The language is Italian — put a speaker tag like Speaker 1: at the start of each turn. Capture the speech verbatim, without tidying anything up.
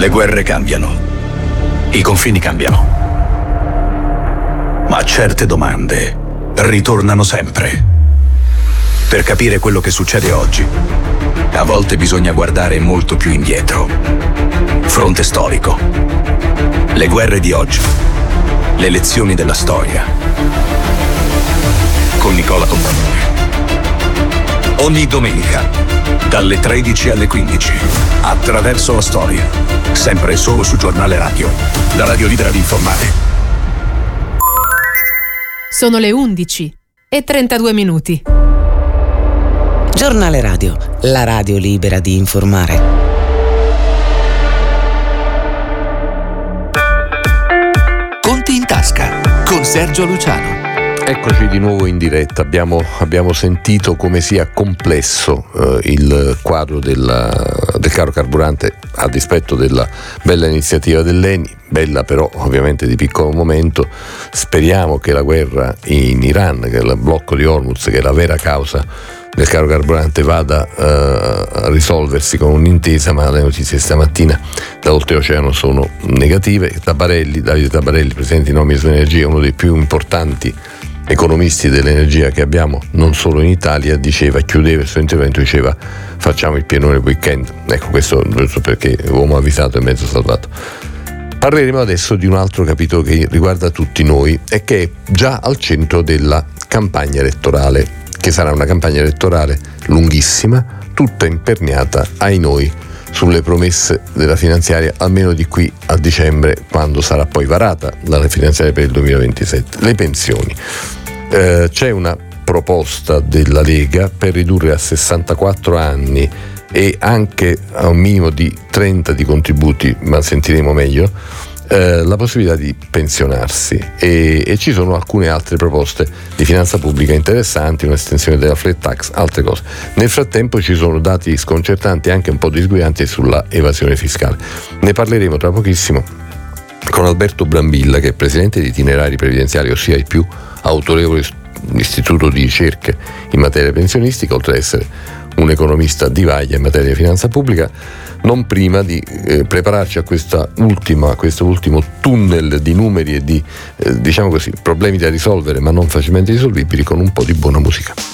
Speaker 1: Le guerre cambiano, i confini cambiano, ma certe domande ritornano sempre. Per capire quello che succede oggi, a volte bisogna guardare molto più indietro. Fronte storico. Le guerre di oggi. Le lezioni della storia. Con Nicola Compagnone. Ogni domenica, dalle tredici alle quindici, attraverso la storia. Sempre solo su Giornale Radio, la radio libera di informare.
Speaker 2: Sono le undici e trentadue minuti.
Speaker 3: Giornale Radio, la radio libera di informare.
Speaker 4: Conti in tasca con Sergio Luciano.
Speaker 5: Eccoci di nuovo in diretta. Abbiamo, abbiamo sentito come sia complesso eh, il quadro della, del caro carburante, a dispetto della bella iniziativa dell'Eni, bella però ovviamente di piccolo momento. Speriamo che la guerra in Iran, che è il blocco di Hormuz, che è la vera causa del caro carburante, vada uh, a risolversi con un'intesa, ma le notizie stamattina da oltreoceano sono negative. Tabarelli, Davide Tabarelli, presidente di Nomis Energia, uno dei più importanti economisti dell'energia che abbiamo non solo in Italia, diceva, chiudeva il suo intervento, diceva: facciamo il pienone weekend. Ecco, questo giusto perché uomo avvisato e mezzo salvato. Parleremo adesso di un altro capitolo che riguarda tutti noi e che è già al centro della campagna elettorale, che sarà una campagna elettorale lunghissima, tutta imperniata, ai noi, sulle promesse della finanziaria, almeno di qui a dicembre, quando sarà poi varata la finanziaria per il duemilaventisette. Le pensioni. Eh, c'è una proposta della Lega per ridurre a sessantaquattro anni e anche a un minimo di trenta di contributi, ma sentiremo meglio, eh, la possibilità di pensionarsi, e, e ci sono alcune altre proposte di finanza pubblica interessanti, un'estensione della flat tax, altre cose. Nel frattempo ci sono dati sconcertanti e anche un po' disguidanti sulla evasione fiscale. Ne parleremo tra pochissimo con Alberto Brambilla, che è presidente di Itinerari Previdenziali, ossia il più autorevole istituto di ricerche in materia pensionistica, oltre ad essere un economista di vaglia in materia di finanza pubblica, non prima di eh, prepararci a questa ultima, a questo ultimo tunnel di numeri e di eh, diciamo così problemi da risolvere ma non facilmente risolvibili, con un po' di buona musica.